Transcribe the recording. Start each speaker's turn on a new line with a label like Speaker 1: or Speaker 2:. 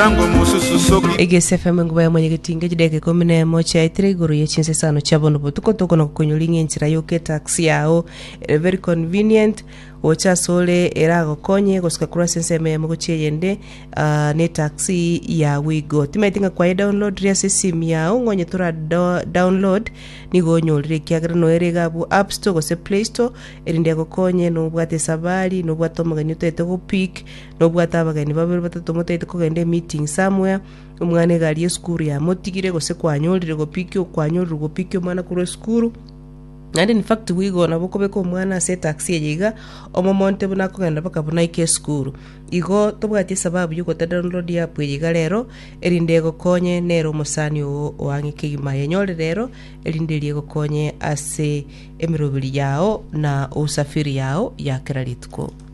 Speaker 1: tango mususu soki
Speaker 2: EGSFM nguba ya mwenye gitinga jideke komine mocha itire guru ya chinse sano chabono botuko toko na kukunyolingi nchira yoke taxi yao very convenient ocha sole erago konye koska kura senseme mgochie yende ne taxi ya Wigo timaitinga kwa download ria simu yao ngonye tura download nigo nyolire kiagra no erega bu App Store go se Play Store erinde go konye no bwate sabali no bwato magani tete go pick no bwata bagani babiri batatu motete ko gende meeting somewhere umwane gali skuru ya motigire go se kwanyolire go pikyo kwanyolire go pikyo mwana kuro skuru nandi in fact Wigo na boko beko mwana se taxi yiga omomonte bunako genda baka bunaike skuru igo tobwati sababu yuko ta download ya pwiga lero erinde go konye nero musani o wangike imaye nyole lero erinde liego konye ase emirobili yao na usafiri yao ya kiralitko.